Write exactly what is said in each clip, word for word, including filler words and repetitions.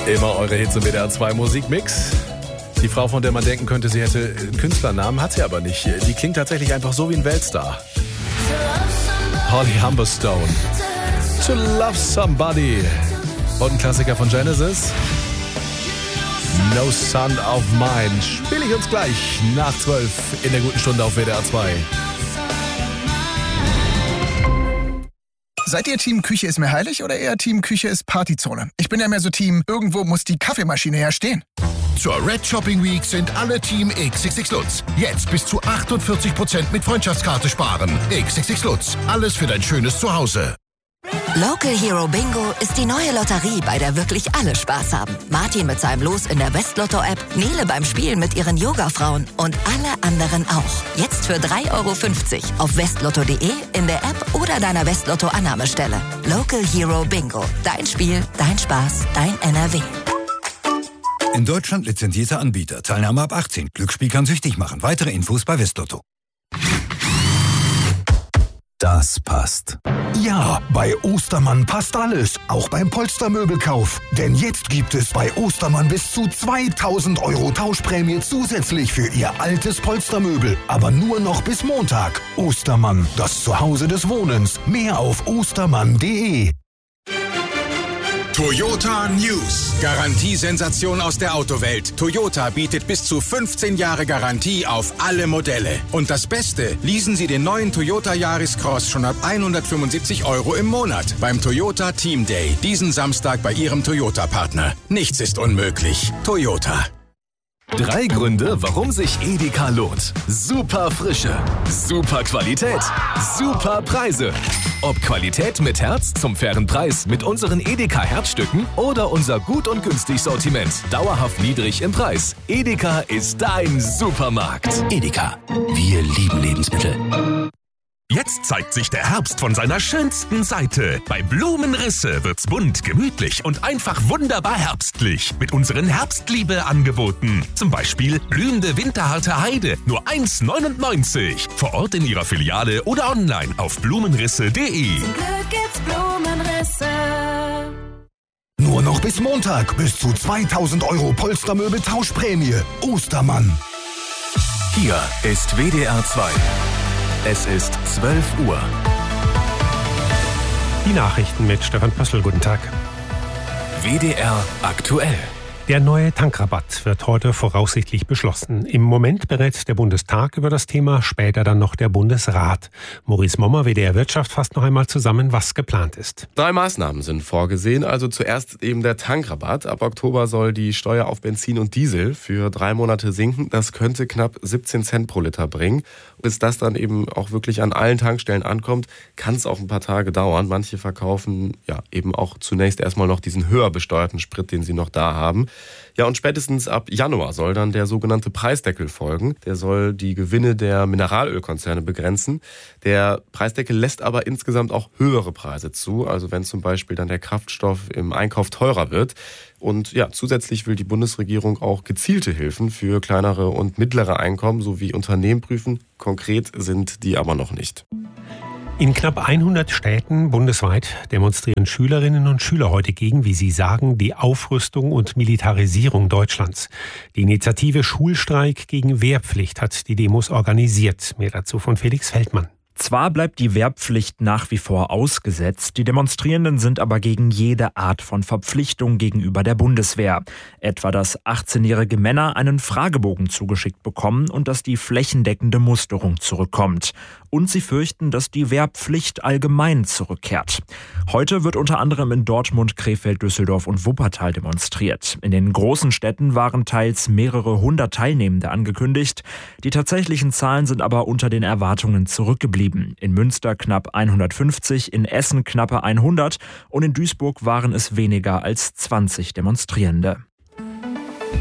Immer eure Hits im W D R zwei Musikmix. Die Frau, von der man denken könnte, sie hätte einen Künstlernamen, hat sie aber nicht. Die klingt tatsächlich einfach so wie ein Weltstar. Holly Humberstone. To Love Somebody. Und ein Klassiker von Genesis. No Son of Mine. Spiele ich uns gleich nach zwölf in der guten Stunde auf W D R zwei. Seid ihr Team Küche ist mir heilig oder eher Team Küche ist Partyzone? Ich bin ja mehr so Team, irgendwo muss die Kaffeemaschine herstehen. Zur Red Shopping Week sind alle Team X X X Lutz. Jetzt bis zu achtundvierzig Prozent mit Freundschaftskarte sparen. X X X Lutz. Alles für dein schönes Zuhause. Local Hero Bingo ist die neue Lotterie, bei der wirklich alle Spaß haben. Martin mit seinem Los in der Westlotto-App, Nele beim Spielen mit ihren Yoga-Frauen und alle anderen auch. Jetzt für drei Euro fünfzig auf westlotto punkt de, in der App oder deiner Westlotto-Annahmestelle. Local Hero Bingo. Dein Spiel, dein Spaß, dein N R W. In Deutschland lizenzierter Anbieter. Teilnahme ab achtzehn. Glücksspiel kann süchtig machen. Weitere Infos bei Westlotto. Das passt. Ja, bei Ostermann passt alles, auch beim Polstermöbelkauf. Denn jetzt gibt es bei Ostermann bis zu zweitausend Euro Tauschprämie zusätzlich für Ihr altes Polstermöbel. Aber nur noch bis Montag. Ostermann, das Zuhause des Wohnens. Mehr auf ostermann punkt de. Toyota News. Garantiesensation aus der Autowelt. Toyota bietet bis zu fünfzehn Jahre Garantie auf alle Modelle. Und das Beste, leasen Sie den neuen Toyota Yaris Cross schon ab hundertfünfundsiebzig Euro im Monat beim Toyota Team Day. Diesen Samstag bei Ihrem Toyota-Partner. Nichts ist unmöglich. Toyota. Drei Gründe, warum sich Edeka lohnt. Super Frische, super Qualität, super Preise. Ob Qualität mit Herz zum fairen Preis mit unseren Edeka Herzstücken oder unser gut und günstig Sortiment, dauerhaft niedrig im Preis. Edeka ist dein Supermarkt. Edeka, wir lieben Lebensmittel. Jetzt zeigt sich der Herbst von seiner schönsten Seite. Bei Blumenrisse wird's bunt, gemütlich und einfach wunderbar herbstlich. Mit unseren Herbstliebe-Angeboten. Zum Beispiel blühende winterharte Heide, nur eins neunundneunzig. Vor Ort in Ihrer Filiale oder online auf blumenrisse punkt de. Zum Glück gibt's Blumenrisse. Nur noch bis Montag bis zu zweitausend Euro Polstermöbel Tauschprämie. Ostermann. Hier ist W D R zwei. Es ist zwölf Uhr. Die Nachrichten mit Stefan Pössl. Guten Tag. W D R aktuell. Der neue Tankrabatt wird heute voraussichtlich beschlossen. Im Moment berät der Bundestag über das Thema, später dann noch der Bundesrat. Maurice Mommer, W D R Wirtschaft, fasst noch einmal zusammen, was geplant ist. Drei Maßnahmen sind vorgesehen. Also zuerst eben der Tankrabatt. Ab Oktober soll die Steuer auf Benzin und Diesel für drei Monate sinken. Das könnte knapp siebzehn Cent pro Liter bringen. Bis das dann eben auch wirklich an allen Tankstellen ankommt, kann es auch ein paar Tage dauern. Manche verkaufen ja eben auch zunächst erstmal noch diesen höher besteuerten Sprit, den sie noch da haben. Ja, und spätestens ab Januar soll dann der sogenannte Preisdeckel folgen. Der soll die Gewinne der Mineralölkonzerne begrenzen. Der Preisdeckel lässt aber insgesamt auch höhere Preise zu. Also wenn zum Beispiel dann der Kraftstoff im Einkauf teurer wird. Und ja, zusätzlich will die Bundesregierung auch gezielte Hilfen für kleinere und mittlere Einkommen sowie Unternehmen prüfen. Konkret sind die aber noch nicht. In knapp hundert Städten bundesweit demonstrieren Schülerinnen und Schüler heute gegen, wie sie sagen, die Aufrüstung und Militarisierung Deutschlands. Die Initiative Schulstreik gegen Wehrpflicht hat die Demos organisiert. Mehr dazu von Felix Feldmann. Zwar bleibt die Wehrpflicht nach wie vor ausgesetzt, die Demonstrierenden sind aber gegen jede Art von Verpflichtung gegenüber der Bundeswehr. Etwa, dass achtzehnjährige Männer einen Fragebogen zugeschickt bekommen und dass die flächendeckende Musterung zurückkommt. Und sie fürchten, dass die Wehrpflicht allgemein zurückkehrt. Heute wird unter anderem in Dortmund, Krefeld, Düsseldorf und Wuppertal demonstriert. In den großen Städten waren teils mehrere hundert Teilnehmende angekündigt. Die tatsächlichen Zahlen sind aber unter den Erwartungen zurückgeblieben. In Münster knapp hundertfünfzig, in Essen knappe hundert und in Duisburg waren es weniger als zwanzig Demonstrierende.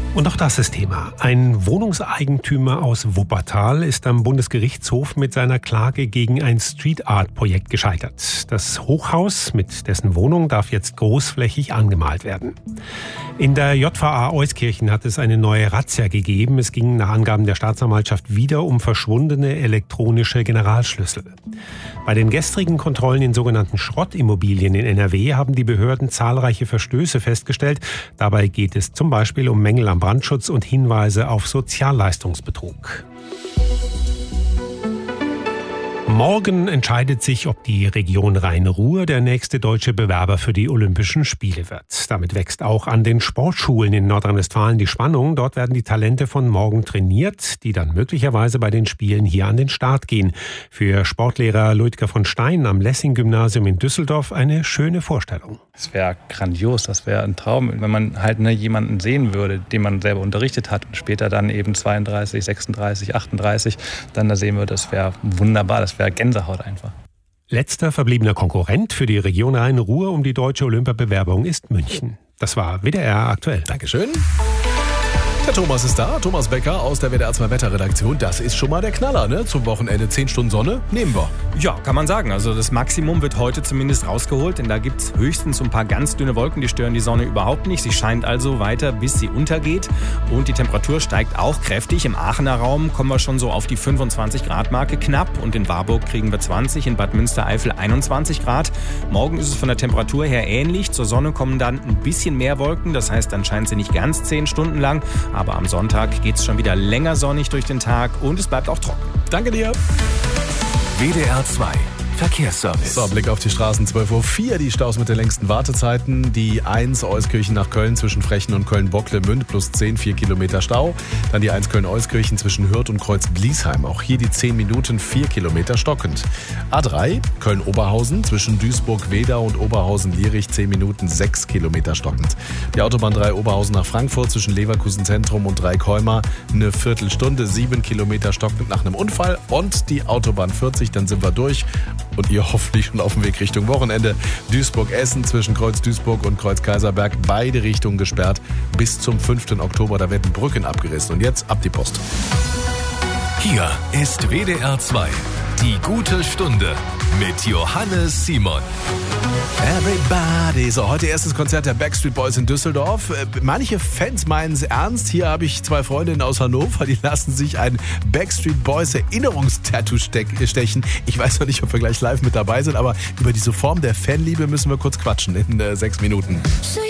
Und auch das ist Thema. Ein Wohnungseigentümer aus Wuppertal ist am Bundesgerichtshof mit seiner Klage gegen ein Street-Art-Projekt gescheitert. Das Hochhaus mit dessen Wohnung darf jetzt großflächig angemalt werden. In der J V A Euskirchen hat es eine neue Razzia gegeben. Es ging nach Angaben der Staatsanwaltschaft wieder um verschwundene elektronische Generalschlüssel. Bei den gestrigen Kontrollen in sogenannten Schrottimmobilien in N R W haben die Behörden zahlreiche Verstöße festgestellt. Dabei geht es zum Beispiel um Mängel am Brandschutz und Hinweise auf Sozialleistungsbetrug. Morgen entscheidet sich, ob die Region Rhein-Ruhr der nächste deutsche Bewerber für die Olympischen Spiele wird. Damit wächst auch an den Sportschulen in Nordrhein-Westfalen die Spannung. Dort werden die Talente von morgen trainiert, die dann möglicherweise bei den Spielen hier an den Start gehen. Für Sportlehrer Ludger von Stein am Lessing-Gymnasium in Düsseldorf eine schöne Vorstellung. Es wäre grandios, das wäre ein Traum, wenn man halt ne, jemanden sehen würde, den man selber unterrichtet hat und später dann eben zweiunddreißig, sechsunddreißig, achtunddreißig dann da sehen würde, das wäre wunderbar, das wäre Gänsehaut einfach. Letzter verbliebener Konkurrent für die Region Rhein-Ruhr um die deutsche Olympiabewerbung ist München. Das war W D R aktuell. Dankeschön. Der Thomas ist da, Thomas Becker aus der W D R zwei Wetterredaktion. Das ist schon mal der Knaller, ne? Zum Wochenende zehn Stunden Sonne, nehmen wir. Ja, kann man sagen. Also das Maximum wird heute zumindest rausgeholt, denn da gibt es höchstens ein paar ganz dünne Wolken, die stören die Sonne überhaupt nicht. Sie scheint also weiter, bis sie untergeht und die Temperatur steigt auch kräftig. Im Aachener Raum kommen wir schon so auf die fünfundzwanzig Grad Marke knapp und in Warburg kriegen wir zwanzig, in Bad Münstereifel einundzwanzig Grad. Morgen ist es von der Temperatur her ähnlich. Zur Sonne kommen dann ein bisschen mehr Wolken, das heißt, dann scheint sie nicht ganz zehn Stunden lang. Aber am Sonntag geht es schon wieder länger sonnig durch den Tag und es bleibt auch trocken. Danke dir. W D R zwei Verkehrsservice. So, Blick auf die Straßen, zwölf Uhr vier, die Staus mit den längsten Wartezeiten. Die eins Euskirchen nach Köln zwischen Frechen und Köln-Bocklemünd plus zehn, vier Kilometer Stau. Dann die eins Köln-Euskirchen zwischen Hürth und Kreuz-Bliesheim. Auch hier die zehn Minuten, vier Kilometer stockend. A drei Köln-Oberhausen zwischen Duisburg-Wedau und Oberhausen-Lierich zehn Minuten, sechs Kilometer stockend. Die Autobahn drei Oberhausen nach Frankfurt zwischen Leverkusen Zentrum und Dreikäumer eine Viertelstunde, sieben Kilometer stockend nach einem Unfall. Und die Autobahn vierzig, dann sind wir durch. Und ihr hoffentlich schon auf dem Weg Richtung Wochenende. Duisburg-Essen zwischen Kreuz-Duisburg und Kreuz-Kaiserberg. Beide Richtungen gesperrt bis zum fünften Oktober. Da werden Brücken abgerissen. Und jetzt ab die Post. Hier ist W D R zwei. Die gute Stunde mit Johannes Simon. Everybody. So, heute erstes Konzert der Backstreet Boys in Düsseldorf. Manche Fans meinen es ernst. Hier habe ich zwei Freundinnen aus Hannover, die lassen sich ein Backstreet Boys Erinnerungstattoo stechen. Ich weiß noch nicht, ob wir gleich live mit dabei sind, aber über diese Form der Fanliebe müssen wir kurz quatschen in äh, sechs Minuten.